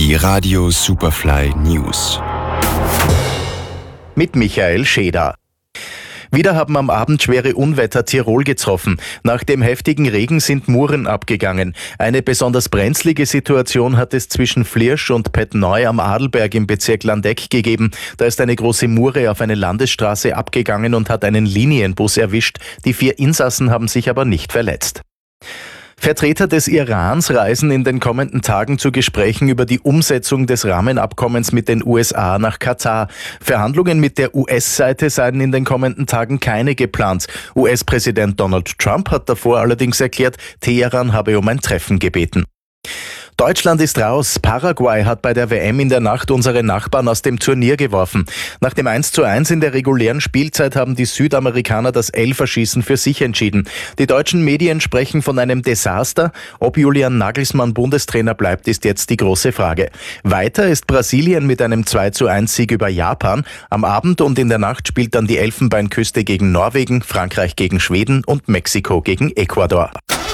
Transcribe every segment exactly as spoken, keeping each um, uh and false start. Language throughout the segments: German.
Die Radio Superfly News. Mit Michael Scheder. Wieder haben am Abend schwere Unwetter Tirol getroffen. Nach dem heftigen Regen sind Muren abgegangen. Eine besonders brenzlige Situation hat es zwischen Flirsch und Pettneu am Adelberg im Bezirk Landeck gegeben. Da ist eine große Mure auf eine Landesstraße abgegangen und hat einen Linienbus erwischt. Die vier Insassen haben sich aber nicht verletzt. Vertreter des Irans reisen in den kommenden Tagen zu Gesprächen über die Umsetzung des Rahmenabkommens mit den U S A nach Katar. Verhandlungen mit der U S-Seite seien in den kommenden Tagen keine geplant. U S-Präsident Donald Trump hat davor allerdings erklärt, Teheran habe um ein Treffen gebeten. Deutschland ist raus. Paraguay hat bei der W M in der Nacht unsere Nachbarn aus dem Turnier geworfen. Nach dem eins zu eins in der regulären Spielzeit haben die Südamerikaner das Elferschießen für sich entschieden. Die deutschen Medien sprechen von einem Desaster. Ob Julian Nagelsmann Bundestrainer bleibt, ist jetzt die große Frage. Weiter ist Brasilien mit einem zwei zu eins Sieg über Japan. Am Abend und in der Nacht spielt dann die Elfenbeinküste gegen Norwegen, Frankreich gegen Schweden und Mexiko gegen Ecuador.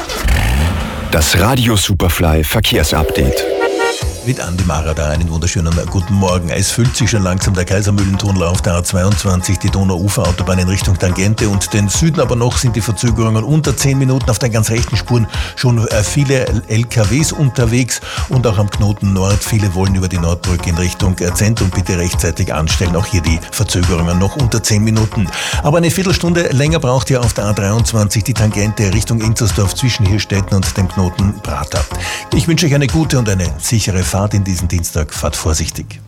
Das Radio Superfly Verkehrsupdate. Mit Andi Marada einen wunderschönen guten Morgen. Es füllt sich schon langsam der Kaisermühlentunnel auf der A zweiundzwanzig, die Donau-Ufer-Autobahn in Richtung Tangente und den Süden, aber noch sind die Verzögerungen unter zehn Minuten auf den ganz rechten Spuren schon viele L K Ws unterwegs und auch am Knoten Nord. Viele wollen über die Nordbrücke in Richtung Zentrum bitte rechtzeitig anstellen. Auch hier die Verzögerungen noch unter zehn Minuten. Aber eine Viertelstunde länger braucht ihr auf der A dreiundzwanzig die Tangente Richtung Inzersdorf zwischen Hirstetten und dem Knoten Prater. Ich wünsche euch eine gute und eine sichere Fahrt in diesen Dienstag. Fahrt vorsichtig.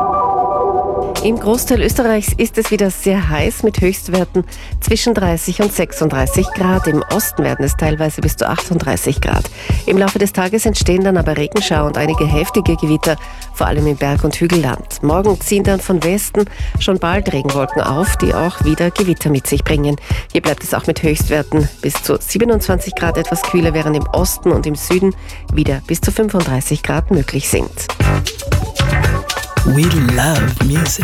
Im Großteil Österreichs ist es wieder sehr heiß mit Höchstwerten zwischen dreißig und sechsunddreißig Grad. Im Osten werden es teilweise bis zu achtunddreißig Grad. Im Laufe des Tages entstehen dann aber Regenschauer und einige heftige Gewitter, vor allem im Berg- und Hügelland. Morgen ziehen dann von Westen schon bald Regenwolken auf, die auch wieder Gewitter mit sich bringen. Hier bleibt es auch mit Höchstwerten bis zu siebenundzwanzig Grad etwas kühler, während im Osten und im Süden wieder bis zu fünfunddreißig Grad möglich sind. We love music.